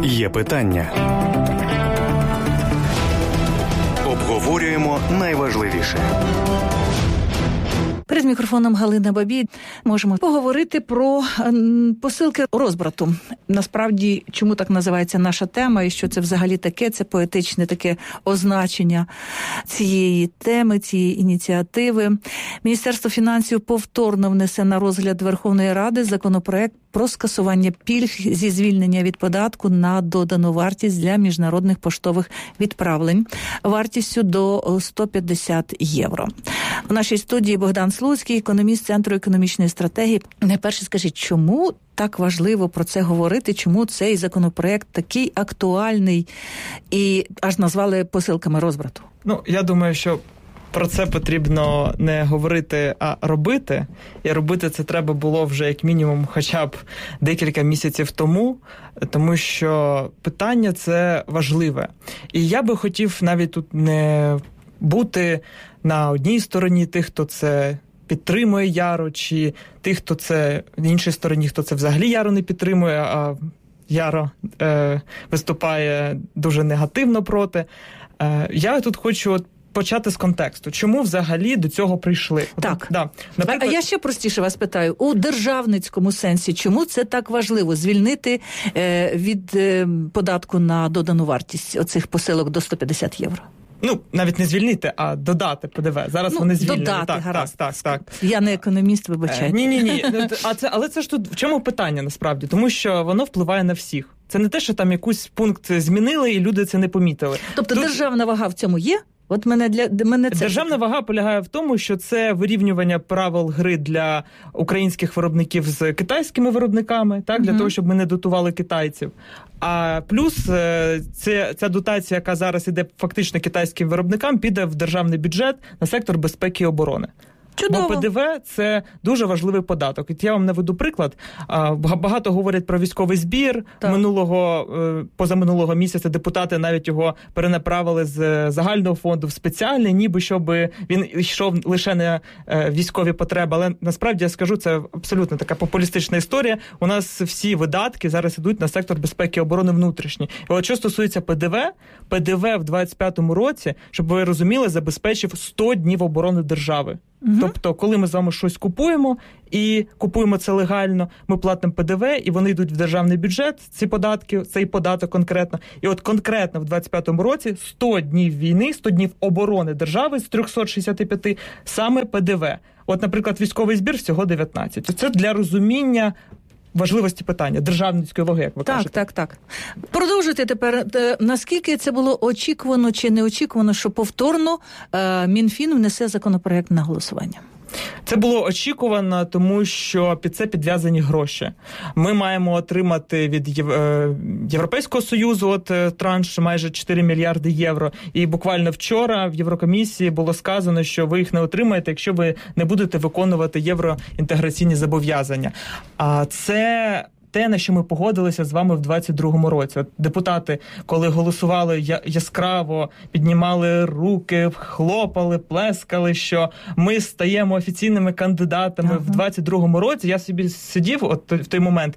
Є питання. Обговорюємо найважливіше. Перед мікрофоном Галина Бабій можемо поговорити про посилки розбрату. Насправді, чому так називається наша тема і що це взагалі таке? Це поетичне таке означення цієї теми, цієї ініціативи. Міністерство фінансів повторно внесе на розгляд Верховної Ради законопроект про скасування пільг зі звільнення від податку на додану вартість для міжнародних поштових відправлень вартістю до 150 євро. У нашій студії Богдан Слуцький, економіст Центру економічної стратегії. Найперше скажіть, чому так важливо про це говорити, чому цей законопроект такий актуальний і аж назвали посилками розбрату? Я думаю, що про це потрібно не говорити, а робити. І робити це треба було вже як мінімум хоча б декілька місяців тому що питання це важливе. І я би хотів навіть тут не бути на одній стороні тих, хто це підтримує яро, чи тих, хто це на іншій стороні, хто це взагалі яро не підтримує, а яро виступає дуже негативно проти. Я тут хочу почати з контексту. Чому взагалі до цього прийшли? Так. Наприклад, а я ще простіше вас питаю. У державницькому сенсі, чому це так важливо? Звільнити від податку на додану вартість оцих посилок до 150 євро? Навіть не звільнити, а додати ПДВ. Зараз вони звільнені. Додати, гаразд. Так. Я не економіст, вибачайте. Ні. Але це ж тут в чому питання насправді? Тому що воно впливає на всіх. Це не те, що там якийсь пункт змінили і люди це не помітили. Тобто державна вага в цьому є? От мене це... Державна вага полягає в тому, що це вирівнювання правил гри для українських виробників з китайськими виробниками, так, для того, щоб ми не дотували китайців. А плюс ця дотація, яка зараз іде фактично китайським виробникам, піде в державний бюджет на сектор безпеки і оборони. Чудово. Бо ПДВ – це дуже важливий податок. І я вам наведу приклад. Багато говорять про військовий збір. Позаминулого місяця депутати навіть його перенаправили з загального фонду в спеціальний, ніби щоб він йшов лише на військові потреби. Але насправді, я скажу, це абсолютно така популістична історія. У нас всі видатки зараз ідуть на сектор безпеки і оборони внутрішній. І от що стосується ПДВ в 25-му році, щоб ви розуміли, забезпечив 100 днів оборони держави. Тобто, коли ми з вами щось купуємо, і купуємо це легально, ми платимо ПДВ, і вони йдуть в державний бюджет, ці податки, цей податок конкретно. І от конкретно в 25-му році 100 днів війни, 100 днів оборони держави з 365 саме ПДВ. От, наприклад, військовий збір всього 19. Це для розуміння важливості питання, державницької ваги, як ви кажете. Так. Продовжуйте тепер. Наскільки це було очікувано чи неочікувано, що повторно Мінфін внесе законопроект на голосування? Це було очікувано, тому що під це підв'язані гроші. Ми маємо отримати від Європейського Союзу транш майже 4 мільярди євро. І буквально вчора в Єврокомісії було сказано, що ви їх не отримаєте, якщо ви не будете виконувати євроінтеграційні зобов'язання. А це те, на що ми погодилися з вами в 22-му році. От депутати, коли голосували яскраво, піднімали руки, хлопали, плескали, що ми стаємо офіційними кандидатами в 22-му році. Я собі сидів в той момент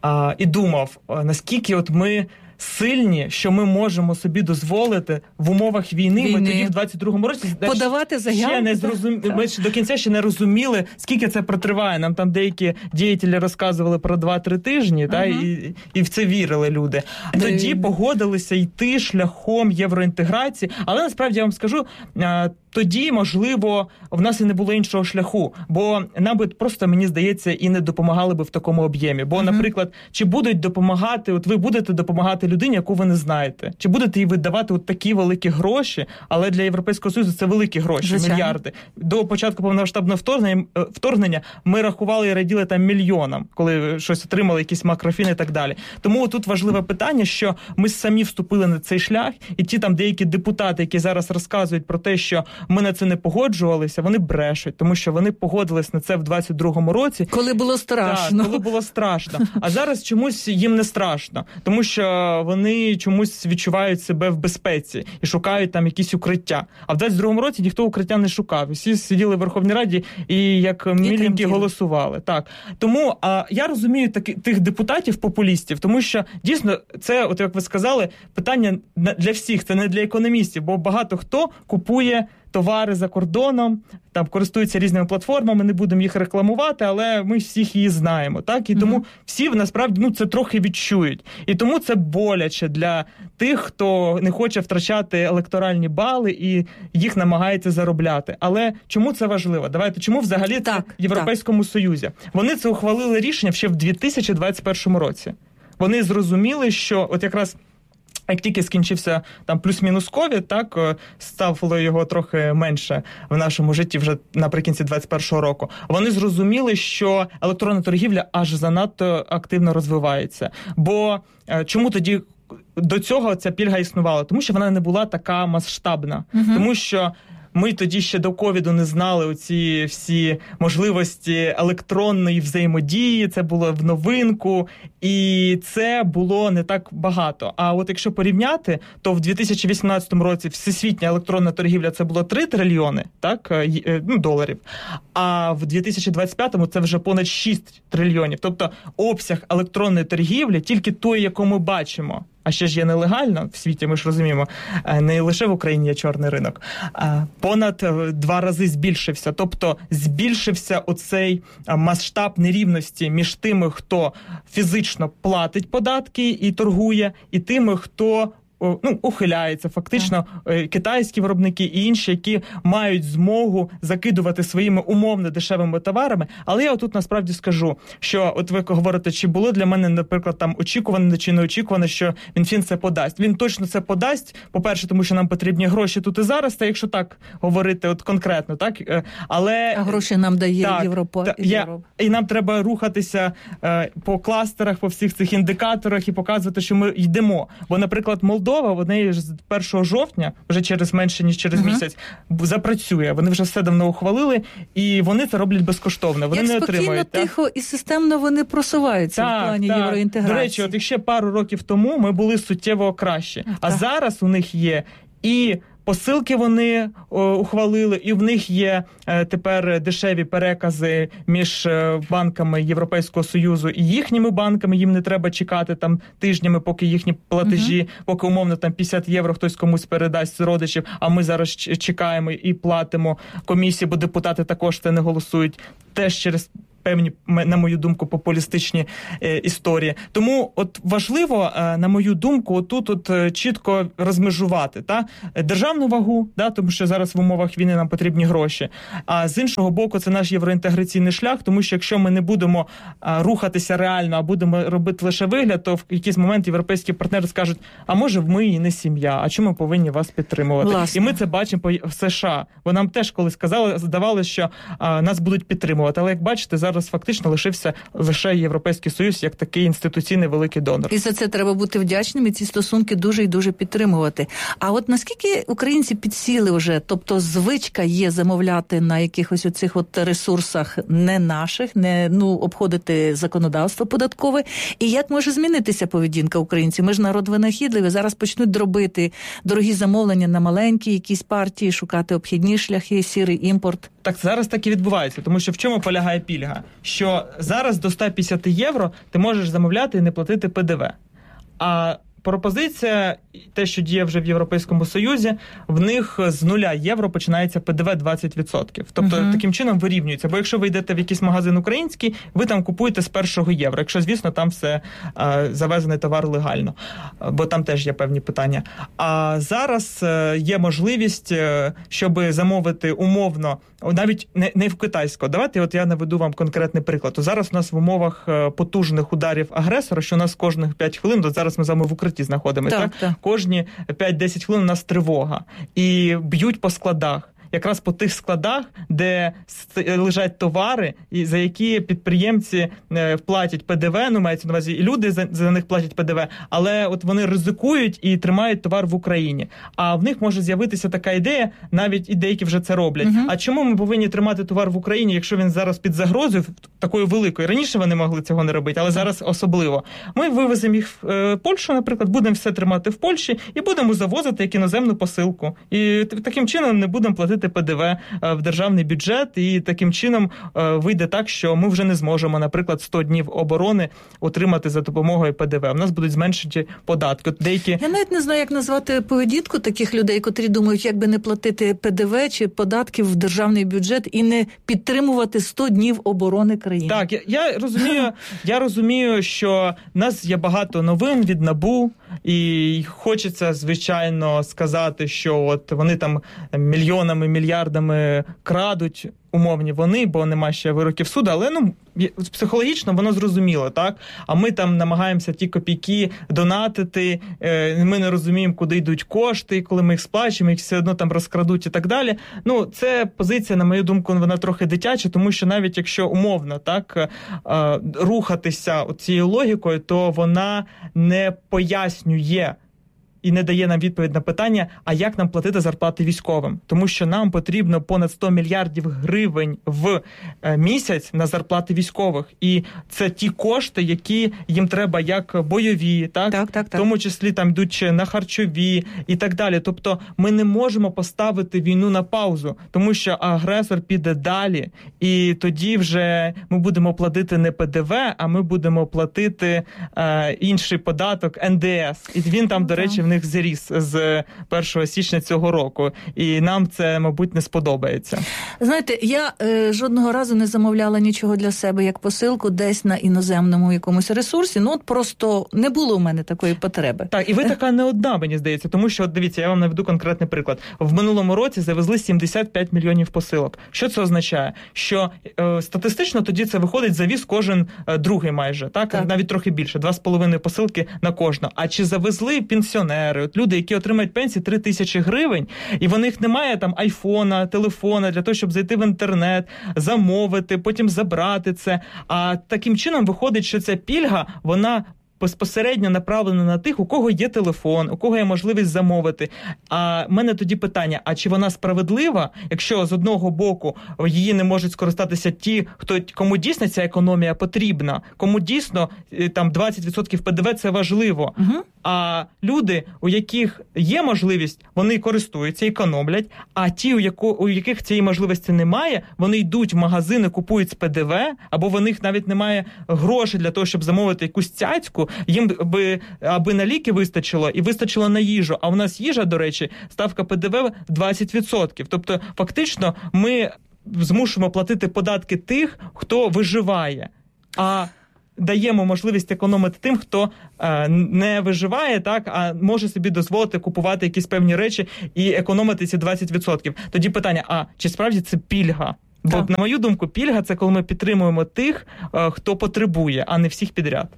і думав, наскільки ми сильні, що ми можемо собі дозволити в умовах війни. Ми тоді в 22-му році подавати заявки. Ми до кінця ще не розуміли, скільки це протриває. Нам там деякі діятелі розказували про 2-3 тижні, і в це вірили люди. Тоді погодилися йти шляхом євроінтеграції. Але насправді я вам скажу, тоді, можливо, в нас і не було іншого шляху, бо нам би просто, мені здається, і не допомагали би в такому об'ємі. Бо, наприклад, чи будуть допомагати, ви будете допомагати людині, яку ви не знаєте? Чи будете їй видавати такі великі гроші, але для Європейського Союзу це великі гроші, мільярди. До початку повномасштабного вторгнення ми рахували і раділи там мільйонам, коли щось отримали, якісь макрофіни і так далі. Тому тут важливе питання, що ми самі вступили на цей шлях, і ті там деякі депутати, які зараз розказують про те, що ми на це не погоджувалися, вони брешуть, тому що вони погодились на це в 22-му році. Коли було страшно. Так, коли було страшно. А зараз чомусь їм не страшно, тому що вони чомусь відчувають себе в безпеці і шукають там якісь укриття. А в 22-му році ніхто укриття не шукав. Всі сиділи в Верховній Раді і як міленькі голосували. Так. Тому я розумію тих депутатів-популістів, тому що дійсно це, от як ви сказали, питання для всіх, це не для економістів, бо багато хто купує товари за кордоном, там користуються різними платформами, не будемо їх рекламувати, але ми всіх її знаємо, так? І тому всі насправді це трохи відчують. І тому це боляче для тих, хто не хоче втрачати електоральні бали і їх намагається заробляти. Але чому це важливо? Давайте, чому взагалі це в Європейському Союзі? Вони це ухвалили рішення ще в 2021 році. Вони зрозуміли, що от якраз як тільки скінчився там плюс-мінус ковід, так, стало його трохи менше в нашому житті вже наприкінці 2021 року, вони зрозуміли, що електронна торгівля аж занадто активно розвивається. Бо чому тоді до цього ця пільга існувала? Тому що вона не була така масштабна. Тому що ми тоді ще до ковіду не знали оці всі можливості електронної взаємодії, це було в новинку, і це було не так багато. А от якщо порівняти, то в 2018 році всесвітня електронна торгівля це було 3 трильйони, так, доларів, а в 2025-му це вже понад 6 трильйонів. Тобто обсяг електронної торгівлі, тільки той, яку ми бачимо, а ще ж є нелегально в світі, ми ж розуміємо, не лише в Україні є чорний ринок, понад 2 рази збільшився. Тобто збільшився оцей масштаб нерівності між тими, хто фізично платить податки і торгує, і тими, хто ухиляється. Фактично китайські виробники і інші, які мають змогу закидувати своїми умовно дешевими товарами. Але я отут насправді скажу, що от ви говорите, чи було для мене, наприклад, там очікувано чи не очікувано, що Мінфін це подасть. Він точно це подасть, по-перше, тому що нам потрібні гроші тут і зараз, та якщо так говорити от конкретно, так? Але а гроші нам дає Європа. І нам треба рухатися по кластерах, по всіх цих індикаторах і показувати, що ми йдемо. Бо, наприклад, Молдова, вони ж з 1 жовтня, вже через менше, ніж через місяць, запрацює. Вони вже все давно ухвалили, і вони це роблять безкоштовно. Вони не отримують. Як спокійно, тихо і системно вони просуваються в плані євроінтеграції. До речі, от ще пару років тому ми були суттєво краще. А зараз у них є і посилки вони ухвалили, і в них є тепер дешеві перекази між банками Європейського Союзу і їхніми банками. Їм не треба чекати там тижнями, поки їхні платежі, поки умовно там 50 євро хтось комусь передасть з родичів, а ми зараз чекаємо і платимо комісії, бо депутати також це не голосують. Теж через певні, на мою думку, популістичні історії. Тому от важливо, на мою думку, отут чітко розмежувати державну вагу, тому що зараз в умовах війни нам потрібні гроші. А з іншого боку, це наш євроінтеграційний шлях, тому що якщо ми не будемо рухатися реально, а будемо робити лише вигляд, то в якийсь момент європейські партнери скажуть, а може ми і не сім'я, а чому ми повинні вас підтримувати? Власне. І ми це бачимо в США. Бо нам теж колись казали, здавалося, що нас будуть підтримувати. Але як бачите, зараз фактично лишився лише Європейський Союз як такий інституційний великий донор. І за це треба бути вдячним, і ці стосунки дуже і дуже підтримувати. А от наскільки українці підсіли вже, тобто звичка є замовляти на якихось оцих от ресурсах не наших, не обходити законодавство податкове, і як може змінитися поведінка українців? Ми ж народ винахідливий, зараз почнуть дробити дорогі замовлення на маленькі якісь партії, шукати обхідні шляхи, сірий імпорт. Так зараз так і відбувається, тому що в чому полягає пільга? Що зараз до 150 євро ти можеш замовляти і не платити ПДВ. А пропозиція, те, що діє вже в Європейському Союзі, в них з 0 євро починається ПДВ 20%. Тобто таким чином вирівнюється. Бо якщо ви йдете в якийсь магазин український, ви там купуєте з 1 євро. Якщо, звісно, там все завезений товар легально. Бо там теж є певні питання. А зараз є можливість, щоб замовити умовно, навіть не в китайського. Давайте от я наведу вам конкретний приклад. Зараз у нас в умовах потужних ударів агресора, що у нас кожних 5 хвилин, то зараз ми з вами в укритті знаходимося. Так. Кожні 5-10 хвилин у нас тривога. І б'ють по складах. якраз по тих складах, де лежать товари, і за які підприємці платять ПДВ, мається на увазі, і люди за них платять ПДВ, але от вони ризикують і тримають товар в Україні. А в них може з'явитися така ідея, навіть і деякі вже це роблять. А чому ми повинні тримати товар в Україні, якщо він зараз під загрозою такою великою? Раніше вони могли цього не робити, але зараз особливо. Ми вивеземо їх в Польщу, наприклад, будемо все тримати в Польщі і будемо завозити як іноземну посилку. І таким чином не будемо платити ПДВ в державний бюджет, і таким чином вийде так, що ми вже не зможемо, наприклад, 100 днів оборони отримати за допомогою ПДВ. У нас будуть зменшені податки. Я навіть не знаю, як назвати поведінку таких людей, котрі думають, як би не платити ПДВ чи податків в державний бюджет і не підтримувати 100 днів оборони країни. Так, я розумію, що в нас є багато новин від НАБУ, і хочеться, звичайно, сказати, що от вони там мільйонами, мільярдами крадуть, умовні вони, бо нема ще вироків суду, але психологічно воно зрозуміло, так? А ми там намагаємося ті копійки донатити, ми не розуміємо, куди йдуть кошти, коли ми їх сплачуємо, їх все одно там розкрадуть і так далі. Це позиція, на мою думку, вона трохи дитяча, тому що навіть якщо умовно так рухатися цією логікою, то вона не пояснює і не дає нам відповідь на питання, а як нам платити зарплати військовим. Тому що нам потрібно понад 100 мільярдів гривень в місяць на зарплати військових. І це ті кошти, які їм треба як бойові, так? В тому числі там йдуть на харчові і так далі. Тобто ми не можемо поставити війну на паузу, тому що агресор піде далі, і тоді вже ми будемо платити не ПДВ, а ми будемо платити інший податок НДС. І він там, до речі, в них зріс з 1 січня цього року. І нам це, мабуть, не сподобається. Знаєте, я жодного разу не замовляла нічого для себе як посилку десь на іноземному якомусь ресурсі. От просто не було у мене такої потреби. Так, і ви така не одна, мені здається. Тому що, дивіться, я вам наведу конкретний приклад. В минулому році завезли 75 мільйонів посилок. Що це означає? Що статистично тоді це виходить завіз кожен другий майже. Так? Навіть трохи більше. 2,5 посилки на кожного. А чи завезли пенсіонери? От люди, які отримають пенсії 3 тисячі гривень, і в них немає там айфона, телефона для того, щоб зайти в інтернет, замовити, потім забрати це. А таким чином виходить, що ця пільга, вона безпосередньо направлена на тих, у кого є телефон, у кого є можливість замовити. А в мене тоді питання, а чи вона справедлива, якщо з одного боку її не можуть скористатися ті, кому дійсно ця економія потрібна, кому дійсно там 20% ПДВ це важливо, а люди, у яких є можливість, вони користуються, економлять, а ті, у яких цієї можливості немає, вони йдуть в магазини, купують з ПДВ, або в них навіть немає грошей для того, щоб замовити якусь цяцьку, їм аби на ліки вистачило і вистачило на їжу. А у нас їжа, до речі, ставка ПДВ 20%. Тобто, фактично, ми змушуємо платити податки тих, хто виживає. А даємо можливість економити тим, хто не виживає, так, а може собі дозволити купувати якісь певні речі і економити ці 20%. Тоді питання, а чи справді це пільга? Бо, на мою думку, пільга – це коли ми підтримуємо тих, хто потребує, а не всіх підряд.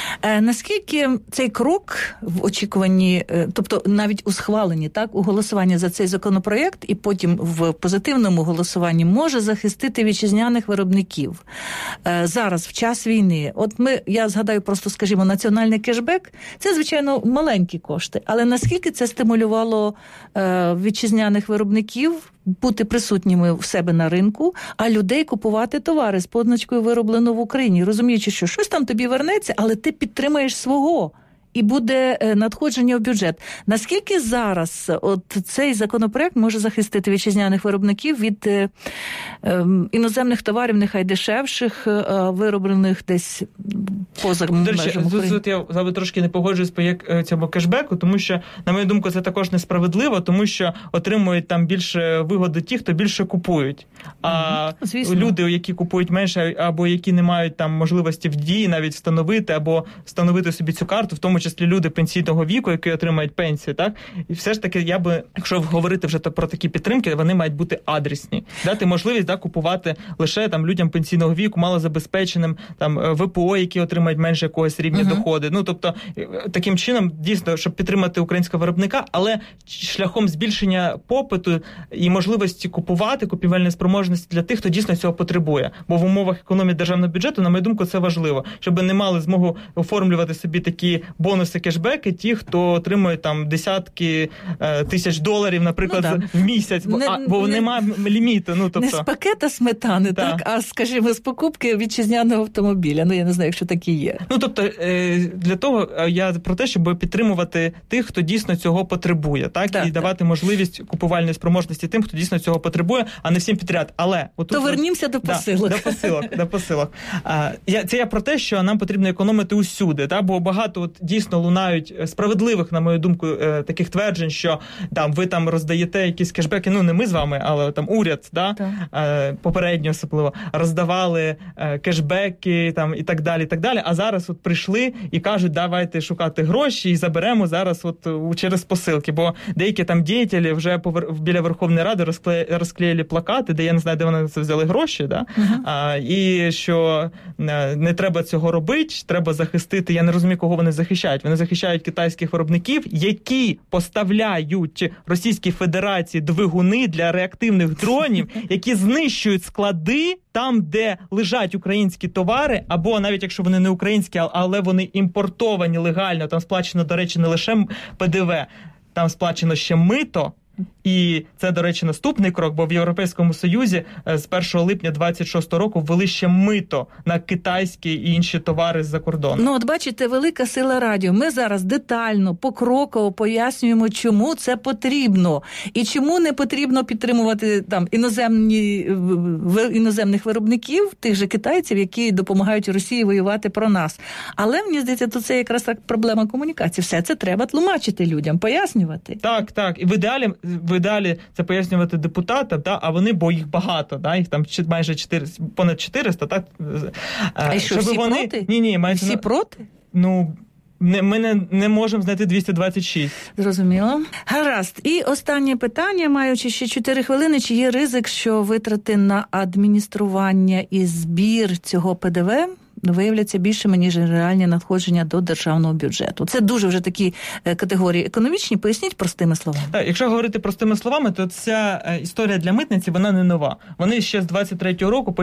Наскільки цей крок в очікуванні, тобто навіть у схваленні, так, у голосуванні за цей законопроєкт і потім в позитивному голосуванні може захистити вітчизняних виробників зараз, в час війни? От я згадаю просто, скажімо, національний кешбек – це, звичайно, маленькі кошти, але наскільки це стимулювало вітчизняних виробників бути присутніми в себе на ринку, а людей купувати товари з позначкою «Вироблено в Україні», розуміючи, що щось там тобі вернеться, але ти підтримаєш свого. І буде надходження в бюджет. Наскільки зараз цей законопроект може захистити вітчизняних виробників від іноземних товарів, нехай дешевших, вироблених десь поза межами України? Тут я трошки не погоджуюсь по цьому кешбеку, тому що, на мою думку, це також несправедливо, тому що отримують там більше вигоди ті, хто більше купують. А люди, які купують менше, або які не мають там можливості в дії навіть встановити, або встановити собі цю карту, в тому тому числі люди пенсійного віку, які отримають пенсію, так? І все ж таки, якщо говорити вже про такі підтримки, вони мають бути адресні. Дати можливість купувати лише там людям пенсійного віку, малозабезпеченим, там ВПО, які отримають менше якогось рівня доходи. Тобто, таким чином, дійсно, щоб підтримати українського виробника, але шляхом збільшення попиту і можливості купувати, купівельної спроможності для тих, хто дійсно цього потребує. Бо в умовах економії державного бюджету, на мою думку, це важливо, щоб не мали змогу оформлювати собі такі бонуси, кешбеки, ті, хто отримує там десятки тисяч доларів, наприклад, в місяць, бо немає ліміту. Тобто... Не з пакета сметани, так, а, скажімо, з покупки вітчизняного автомобіля. Я не знаю, якщо такі є. Тобто, для того я про те, щоб підтримувати тих, хто дійсно цього потребує, так? І давати можливість купувальної спроможності тим, хто дійсно цього потребує, а не всім підряд. Але то вернімося до посилок. До посилок. Це я про те, що нам потрібно економити усюди, бо багато дійсно лунають справедливих, на мою думку, таких тверджень, що ви там роздаєте якісь кешбеки, не ми з вами, але там уряд, попередньо особливо, роздавали кешбеки і так далі, а зараз прийшли і кажуть, давайте шукати гроші і заберемо зараз через посилки, бо деякі там діятелі вже біля Верховної Ради розклеїли плакати, де я не знаю, де вони це взяли гроші, і що не треба цього робити, треба захистити, я не розумію, кого вони захищають. Вони захищають китайських виробників, які поставляють Російській Федерації двигуни для реактивних дронів, які знищують склади там, де лежать українські товари, або навіть якщо вони не українські, але вони імпортовані легально, там сплачено, до речі, не лише ПДВ, там сплачено ще мито. І це, до речі, наступний крок, бо в Європейському Союзі з 1 липня 26 року ввели ще мито на китайські і інші товари з-за кордону. Бачите, велика сила радіо. Ми зараз детально, покроково пояснюємо, чому це потрібно. І чому не потрібно підтримувати іноземних виробників, тих же китайців, які допомагають Росії воювати про нас. Але, мені здається, тут це якраз так проблема комунікації. Все це треба тлумачити людям, пояснювати. Так. І в ідеалі це пояснювати депутатам, а вони, бо їх багато, їх там майже понад 400, так? А що, всі проти? Ні. Всі проти? Ми не можемо знайти 226. Зрозуміло. Гаразд. І останнє питання, маючи ще 4 хвилини, чи є ризик, що витрати на адміністрування і збір цього ПДВ виявляться більшими, ніж реальні надходження до державного бюджету? Це дуже вже такі категорії економічні. Поясніть простими словами. Так, якщо говорити простими словами, то ця історія для митниці, вона не нова. Вони ще з 23-го року